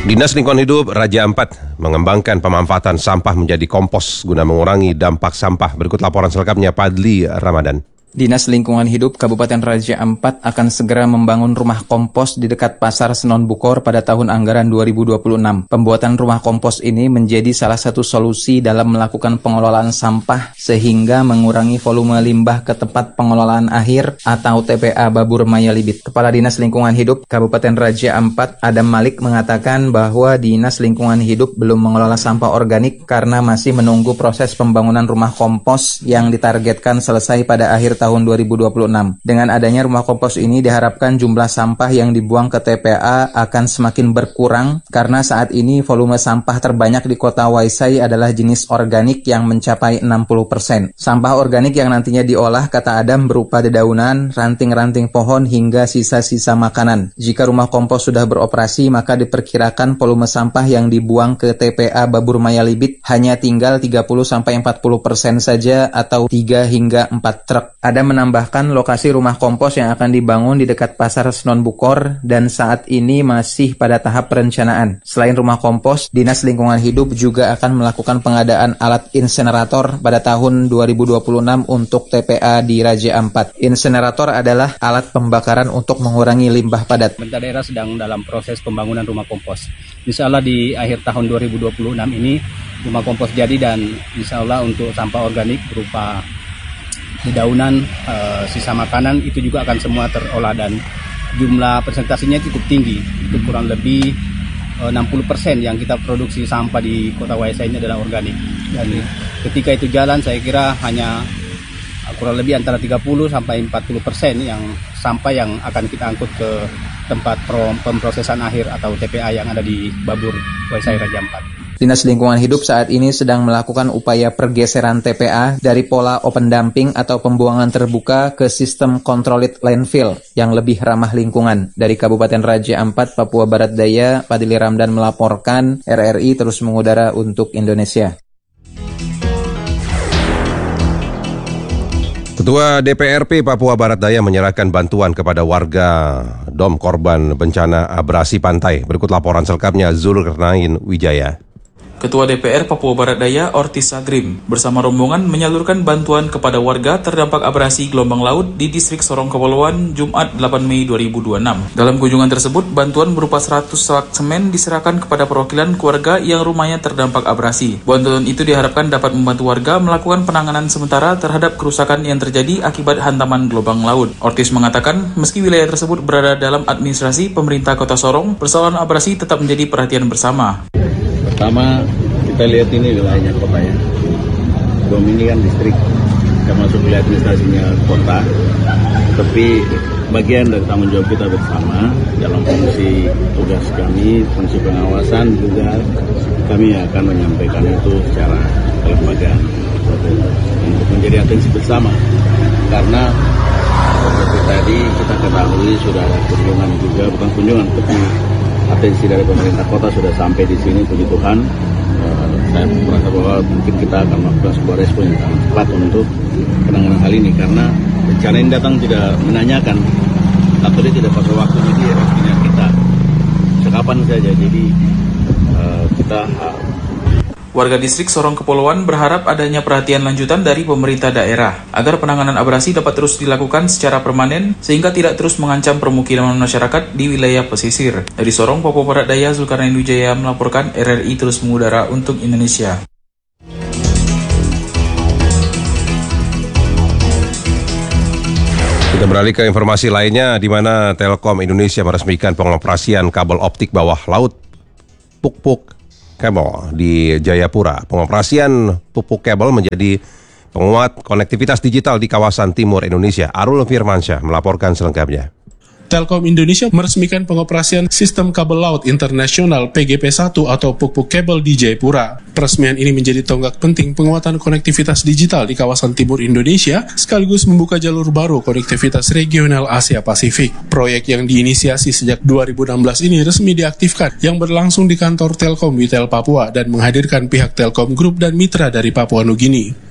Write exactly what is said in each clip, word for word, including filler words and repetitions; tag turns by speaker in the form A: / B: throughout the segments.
A: Dinas Lingkungan Hidup Raja Ampat mengembangkan pemanfaatan sampah menjadi kompos guna mengurangi dampak sampah. Berikut laporan selengkapnya Padli Ramadan.
B: Dinas Lingkungan Hidup Kabupaten Raja Ampat akan segera membangun rumah kompos di dekat Pasar Senon Bukor pada tahun anggaran dua ribu dua puluh enam. Pembuatan rumah kompos ini menjadi salah satu solusi dalam melakukan pengelolaan sampah sehingga mengurangi volume limbah ke tempat pengelolaan akhir atau T P A Babur Maya Libit. Kepala Dinas Lingkungan Hidup Kabupaten Raja Ampat Adam Malik mengatakan bahwa Dinas Lingkungan Hidup belum mengelola sampah organik karena masih menunggu proses pembangunan rumah kompos yang ditargetkan selesai pada akhir tahun dua ribu dua puluh enam. Dengan adanya rumah kompos ini diharapkan jumlah sampah yang dibuang ke T P A akan semakin berkurang karena saat ini volume sampah terbanyak di kota Waisai adalah jenis organik yang mencapai enam puluh persen. Sampah organik yang nantinya diolah, kata Adam, berupa dedaunan, ranting-ranting pohon hingga sisa-sisa makanan. Jika rumah kompos sudah beroperasi, maka diperkirakan volume sampah yang dibuang ke T P A Babur Maya Libit hanya tinggal tiga puluh sampai empat puluh persen saja atau tiga hingga empat truk. Ada menambahkan lokasi rumah kompos yang akan dibangun di dekat Pasar Senon Bukor dan saat ini masih pada tahap perencanaan. Selain rumah kompos, Dinas Lingkungan Hidup juga akan melakukan pengadaan alat insenerator pada tahun dua ribu dua puluh enam untuk T P A di Raja Ampat. Insenerator adalah alat pembakaran untuk mengurangi limbah padat.
C: Pemerintah daerah sedang dalam proses pembangunan rumah kompos. Insya Allah di akhir tahun dua ribu dua puluh enam ini rumah kompos jadi dan insya Allah untuk sampah organik berupa dedaunan, e, sisa makanan itu juga akan semua terolah dan jumlah presentasinya cukup tinggi. Itu kurang lebih e, enam puluh persen yang kita produksi sampah di kota Waisai ini adalah organik. Dan ketika itu jalan saya kira hanya kurang lebih antara tiga puluh sampai empat puluh persen yang sampah yang akan kita angkut ke tempat pemprosesan akhir atau T P A yang ada di Babur Waisai Raja Ampat.
B: Dinas Lingkungan Hidup saat ini sedang melakukan upaya pergeseran T P A dari pola open dumping atau pembuangan terbuka ke sistem controlled landfill yang lebih ramah lingkungan. Dari Kabupaten Raja Ampat, Papua Barat Daya, Padli Ramdan melaporkan. R R I terus mengudara untuk Indonesia.
A: Ketua D P R P Papua Barat Daya menyerahkan bantuan kepada warga dom korban bencana abrasi pantai. Berikut laporan selengkapnya Zulkarnain Wijaya.
D: Ketua D P R Papua Barat Daya Ortis Sagrim bersama rombongan menyalurkan bantuan kepada warga terdampak abrasi gelombang laut di distrik Sorong Kepulauan Jumat delapan Mei dua ribu dua puluh enam. Dalam kunjungan tersebut, bantuan berupa seratus sak semen diserahkan kepada perwakilan keluarga yang rumahnya terdampak abrasi. Bantuan itu diharapkan dapat membantu warga melakukan penanganan sementara terhadap kerusakan yang terjadi akibat hantaman gelombang laut. Ortis mengatakan, meski wilayah tersebut berada dalam administrasi pemerintah Kota Sorong, persoalan abrasi tetap menjadi perhatian bersama.
E: Pertama, kita lihat ini wilayahnya kota ya. Dom ini kan distrik, kita masuk wilayah administrasinya kota. Tapi bagian dari tanggung jawab kita bersama dalam fungsi tugas kami, fungsi pengawasan juga kami akan menyampaikan itu secara kelembagaan untuk menjadi atensi bersama. Karena seperti tadi kita ketahui sudah ada kunjungan juga, bukan kunjungan, tapi atensi dari pemerintah kota sudah sampai di sini, puji Tuhan. Uh, saya merasa bahwa mungkin kita akan melakukan sebuah respon yang sangat cepat untuk penanganan hal ini karena bencana ini datang tidak menanyakan atau dia tidak pakai waktu, jadi waktunya kita sekapan saja. Jadi uh, kita uh,
D: Warga distrik Sorong Kepulauan berharap adanya perhatian lanjutan dari pemerintah daerah agar penanganan abrasi dapat terus dilakukan secara permanen sehingga tidak terus mengancam permukiman masyarakat di wilayah pesisir. Dari Sorong, Papua Barat Daya, Zulkarnain Wijaya melaporkan. R R I terus mengudara untuk Indonesia.
A: Kita beralih ke informasi lainnya di mana Telkom Indonesia meresmikan pengoperasian kabel optik bawah laut Puk-Puk Kabel di Jayapura. Pengoperasian Puk-Puk Kabel menjadi penguat konektivitas digital di kawasan timur Indonesia. Arul Firmansyah melaporkan selengkapnya.
F: Telkom Indonesia meresmikan pengoperasian sistem kabel laut internasional P G P satu atau Puk-Puk Kabel di Jayapura. Peresmian ini menjadi tonggak penting penguatan konektivitas digital di kawasan timur Indonesia, sekaligus membuka jalur baru konektivitas regional Asia Pasifik. Proyek yang diinisiasi sejak dua ribu enam belas ini resmi diaktifkan, yang berlangsung di kantor Telkom Witel Papua dan menghadirkan pihak Telkom Group dan mitra dari Papua Nugini.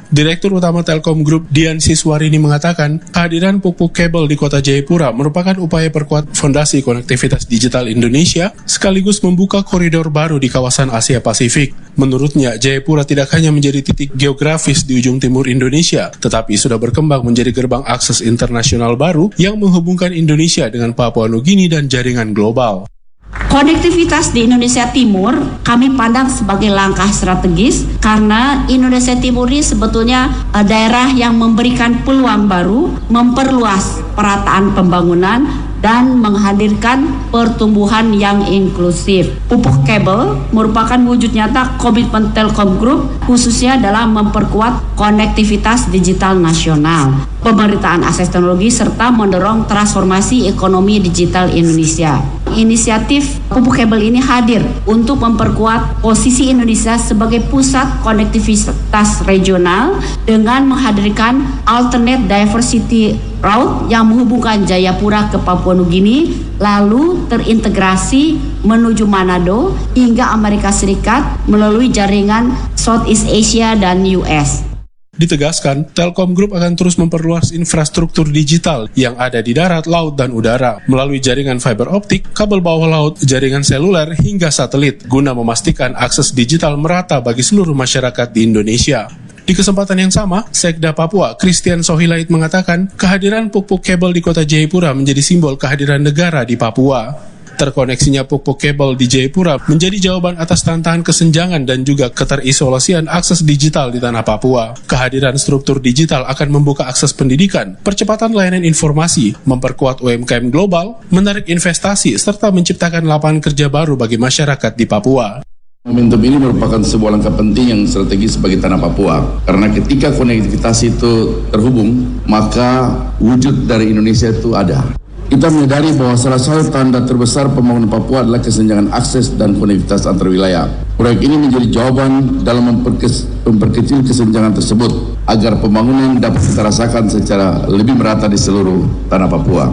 F: Direktur Utama Telkom Group Dian Siswarini mengatakan, kehadiran pupuk kabel di Kota Jayapura merupakan upaya perkuat fondasi konektivitas digital Indonesia sekaligus membuka koridor baru di kawasan Asia Pasifik. Menurutnya, Jayapura tidak hanya menjadi titik geografis di ujung timur Indonesia, tetapi sudah berkembang menjadi gerbang akses internasional baru yang menghubungkan Indonesia dengan Papua Nugini dan jaringan global.
G: Konektivitas di Indonesia Timur kami pandang sebagai langkah strategis karena Indonesia Timur ini sebetulnya uh, daerah yang memberikan peluang baru, memperluas perataan pembangunan dan menghadirkan pertumbuhan yang inklusif. Pupuk kabel merupakan wujud nyata komitmen Telkom Group khususnya dalam memperkuat konektivitas digital nasional, pemerataan akses teknologi serta mendorong transformasi ekonomi digital Indonesia. Inisiatif pupuk kabel ini hadir untuk memperkuat posisi Indonesia sebagai pusat konektivitas regional dengan menghadirkan alternate diversity route yang menghubungkan Jayapura ke Papua Nugini, lalu terintegrasi menuju Manado hingga Amerika Serikat melalui jaringan Southeast Asia dan U S.
F: Ditegaskan, Telkom Group akan terus memperluas infrastruktur digital yang ada di darat, laut, dan udara melalui jaringan fiber optik, kabel bawah laut, jaringan seluler, hingga satelit guna memastikan akses digital merata bagi seluruh masyarakat di Indonesia. Di kesempatan yang sama, Sekda Papua, Christian Sohilait mengatakan kehadiran pupuk kabel di Kota Jayapura menjadi simbol kehadiran negara di Papua. Terkoneksinya pupuk kabel di Jayapura menjadi jawaban atas tantangan kesenjangan dan juga keterisolasian akses digital di tanah Papua. Kehadiran struktur digital akan membuka akses pendidikan, percepatan layanan informasi, memperkuat U M K M global, menarik investasi, serta menciptakan lapangan kerja baru bagi masyarakat di Papua.
H: Momentum ini merupakan sebuah langkah penting yang strategis bagi tanah Papua. Karena ketika konektivitas itu terhubung, maka wujud dari Indonesia itu ada. Kita menyadari bahwa salah satu tanda terbesar pembangunan Papua adalah kesenjangan akses dan konektivitas antar wilayah. Proyek ini menjadi jawaban dalam memperke- memperkecil kesenjangan tersebut agar pembangunan dapat kita rasakan secara lebih merata di seluruh tanah Papua.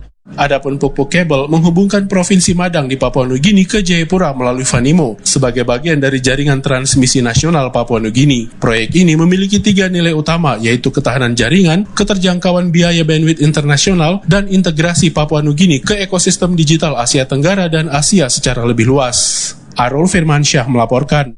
F: Adapun pupuk kabel menghubungkan Provinsi Madang di Papua Nugini ke Jayapura melalui Vanimo sebagai bagian dari jaringan transmisi nasional Papua Nugini. Proyek ini memiliki tiga nilai utama, yaitu ketahanan jaringan, keterjangkauan biaya bandwidth internasional, dan integrasi Papua Nugini ke ekosistem digital Asia Tenggara dan Asia secara lebih luas. Arul Firmansyah melaporkan.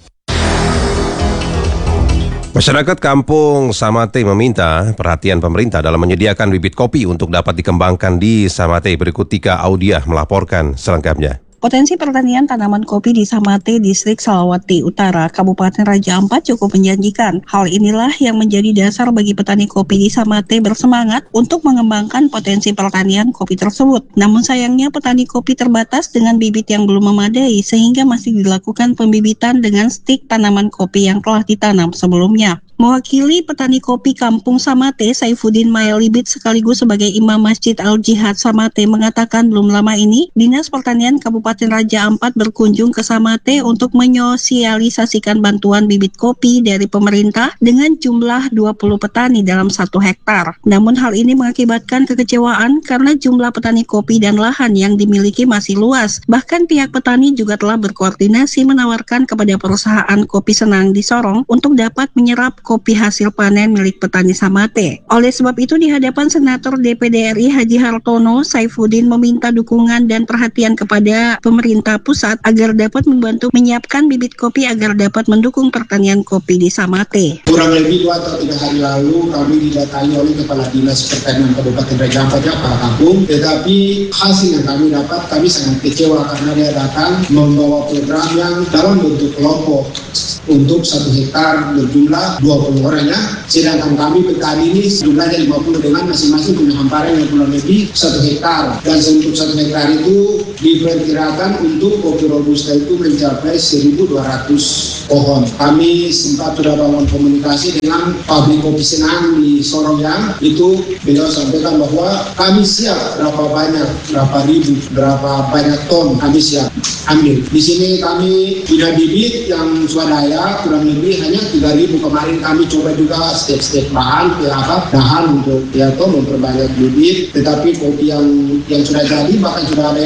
A: Masyarakat Kampung Samate meminta perhatian pemerintah dalam menyediakan bibit kopi untuk dapat dikembangkan di Samate. Berikut Tika Audiah melaporkan selengkapnya.
I: Potensi pertanian tanaman kopi di Samate, Distrik Salawati Utara, Kabupaten Raja Ampat cukup menjanjikan. Hal inilah yang menjadi dasar bagi petani kopi di Samate bersemangat untuk mengembangkan potensi pertanian kopi tersebut. Namun sayangnya petani kopi terbatas dengan bibit yang belum memadai sehingga masih dilakukan pembibitan dengan stik tanaman kopi yang telah ditanam sebelumnya. Mewakili petani kopi Kampung Samate, Saifuddin Mayalibit sekaligus sebagai Imam Masjid Al-Jihad Samate mengatakan belum lama ini Dinas Pertanian Kabupaten Raja Ampat berkunjung ke Samate untuk menyosialisasikan bantuan bibit kopi dari pemerintah dengan jumlah dua puluh petani dalam satu hektar. Namun hal ini mengakibatkan kekecewaan karena jumlah petani kopi dan lahan yang dimiliki masih luas. Bahkan pihak petani juga telah berkoordinasi menawarkan kepada perusahaan kopi Senang di Sorong untuk dapat menyerap kopi hasil panen milik petani Samate. Oleh sebab itu di hadapan Senator D P D R I Haji Hartono, Saifuddin meminta dukungan dan perhatian kepada pemerintah pusat agar dapat membantu menyiapkan bibit kopi agar dapat mendukung pertanian kopi di Samate.
J: Kurang lebih dua atau tiga hari lalu kami didatangi oleh Kepala Dinas Pertanian Kabupaten Raja Ampat Pak Kampung, tetapi hasil yang kami dapat kami sangat kecewa karena dia datang membawa program yang dalam bentuk kelompok untuk satu hektar berjumlah dua puluh orangnya, sedangkan kami petani ini jumlahnya lima puluh dengan masing-masing punya hamparan yang kurang lebih satu hektar, dan untuk satu hektar itu diperkirakan untuk kopi robusta itu mencapai seribu dua ratus pohon. Kami sempat sudah bangun komunikasi dengan pabrik kopi Senang di Sorong yang itu beliau sampaikan bahwa kami siap berapa banyak, berapa ribu, berapa banyak ton kami siap ambil. Di sini kami punya bibit yang swadaya kurang lebih hanya tiga ribu kemarin. Kami coba juga step-step bahan, ya apa, dahan untuk ya toh memperbanyak bibit, tetapi kopi yang yang sudah jadi bahkan sudah ada yang membuat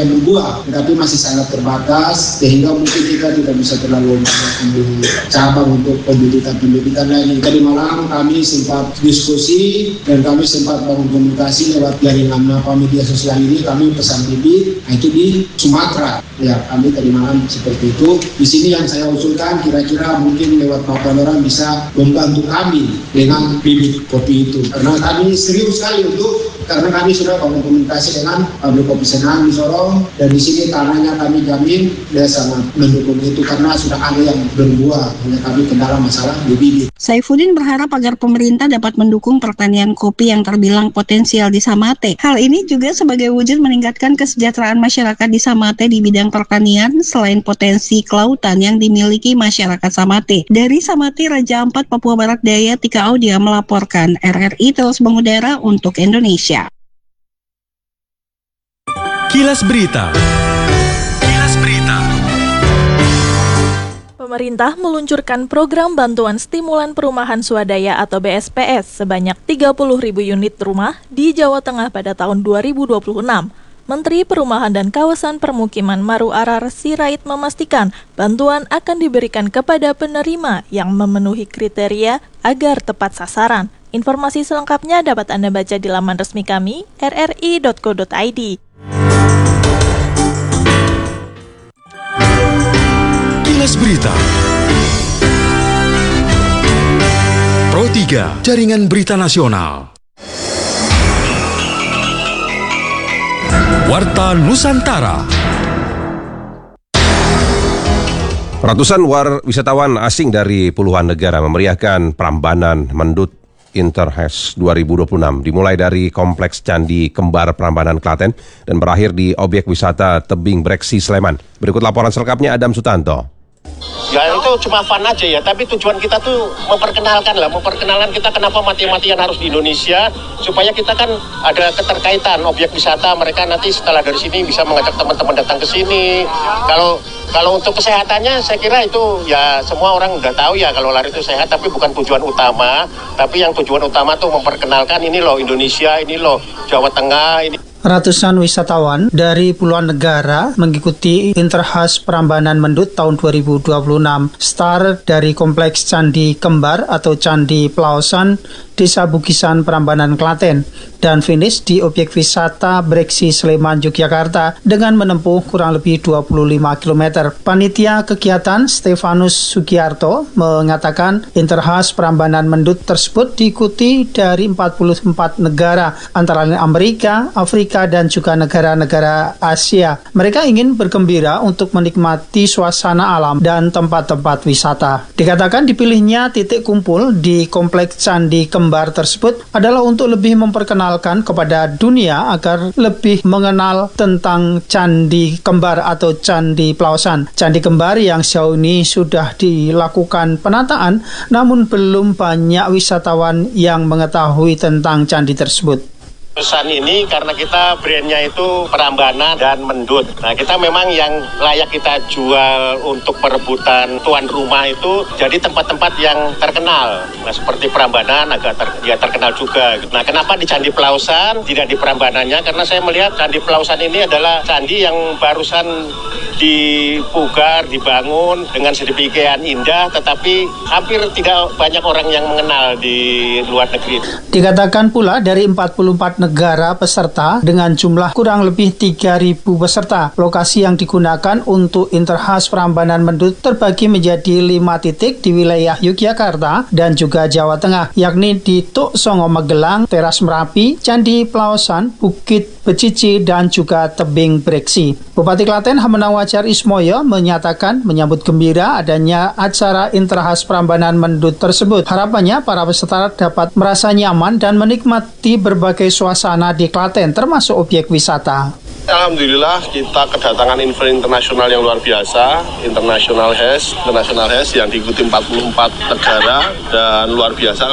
J: dua, tetapi masih sangat terbatas sehingga mungkin kita tidak bisa terlalu mengambil cabang untuk pembibitan-pembibitan lagi. Tadi malam kami sempat diskusi dan kami sempat bangun komunikasi lewat jaringan apa media sosial ini. Kami pesan bibit, nah itu di Sumatera. Ya, kami tadi malam seperti itu. Di sini yang saya usulkan kira-kira mungkin lewat Pak Pandora bisa membantu kami dengan bibit kopi itu. Karena kami serius sekali untuk karena kami sudah bangun komunikasi dengan pabrik kopi Senang di Sorong dan di sini tanahnya kami jamin dia sangat mendukung itu karena sudah ada yang berbuah, hanya kami kendala masalah di bibit.
I: Saifuddin berharap agar pemerintah dapat mendukung pertanian kopi yang terbilang potensial di Samate. Hal ini juga sebagai wujud meningkatkan kesejahteraan masyarakat di Samate di bidang pertanian selain potensi kelautan yang dimiliki masyarakat Samate. Dari Samate, Raja Ampat, Papua Barat Daya, Tika Audia melaporkan. R R I terus mengudara untuk Indonesia.
K: Kilas Berita. Kilas Berita.
L: Pemerintah meluncurkan program bantuan stimulan perumahan swadaya atau B S P S sebanyak tiga puluh ribu unit rumah di Jawa Tengah pada tahun dua ribu dua puluh enam. Menteri Perumahan dan Kawasan Permukiman Maru Arar Sirait memastikan bantuan akan diberikan kepada penerima yang memenuhi kriteria agar tepat sasaran. Informasi selengkapnya dapat Anda baca di laman resmi kami r r i dot co dot i d.
K: Kilas Berita. Pro tiga, Jaringan Berita Nasional. Warta Nusantara.
A: Ratusan war wisatawan asing dari puluhan negara memeriahkan Prambanan Mendut Interhash dua ribu dua puluh enam dimulai dari Kompleks Candi Kembar Prambanan Klaten dan berakhir di objek wisata Tebing Breksi Sleman. Berikut laporan selengkapnya Adam Sutanto.
M: Ya itu cuma fun aja ya, tapi tujuan kita tuh memperkenalkan lah, memperkenalkan kita kenapa mati-matian harus di Indonesia, supaya kita kan ada keterkaitan objek wisata, mereka nanti setelah dari sini bisa mengajak teman-teman datang ke sini. Kalau kalau untuk kesehatannya saya kira itu ya semua orang udah tahu ya kalau lari itu sehat, tapi bukan tujuan utama, tapi yang tujuan utama tuh memperkenalkan ini loh Indonesia, ini loh Jawa Tengah, ini.
N: Ratusan wisatawan dari puluhan negara mengikuti Interhash Prambanan Mendut tahun dua ribu dua puluh enam. Start dari Kompleks Candi Kembar atau Candi Plaosan, Desa Bukisan, Prambanan, Klaten, dan finish di objek wisata Breksi Sleman, Yogyakarta dengan menempuh kurang lebih dua puluh lima kilometer. Panitia kegiatan Stefanus Sugiarto mengatakan Interhash Prambanan Mendut tersebut diikuti dari empat puluh empat negara, antara lain Amerika, Afrika, dan juga negara-negara Asia. Mereka ingin bergembira untuk menikmati suasana alam dan tempat-tempat wisata. Dikatakan dipilihnya titik kumpul di Kompleks Candi Kembar tersebut adalah untuk lebih memperkenalkan kepada dunia agar lebih mengenal tentang Candi Kembar atau Candi Plaosan. Candi Kembar yang sejauh ini sudah dilakukan penataan, namun belum banyak wisatawan yang mengetahui tentang candi tersebut.
M: Pesan ini karena kita brandnya itu Prambanan dan Mendut. Nah kita memang yang layak kita jual untuk perebutan tuan rumah itu jadi tempat-tempat yang terkenal. Nah seperti Prambanan agak ter, ya terkenal juga. Nah kenapa di Candi Plaosan tidak di Prambanannya? Karena saya melihat Candi Plaosan ini adalah candi yang barusan dipugar, dibangun dengan sedemikian indah, tetapi hampir tidak banyak orang yang mengenal di luar negeri.
N: Dikatakan pula dari empat puluh empat negara peserta dengan jumlah kurang lebih tiga ribu peserta. Lokasi yang digunakan untuk Interhash Prambanan Mendut terbagi menjadi lima titik di wilayah Yogyakarta dan juga Jawa Tengah, yakni di Tuk Songo Magelang, Teras Merapi, Candi Plaosan, Bukit Becici, dan juga Tebing Breksi. Bupati Klaten Hamenawajar Ismoyo menyatakan menyambut gembira adanya acara Interhash Prambanan Mendut tersebut. Harapannya para peserta dapat merasa nyaman dan menikmati berbagai suasana di Klaten, termasuk objek wisata.
O: Alhamdulillah kita kedatangan event internasional yang luar biasa, International Hash, International Hash yang diikuti empat puluh empat negara dan luar biasa.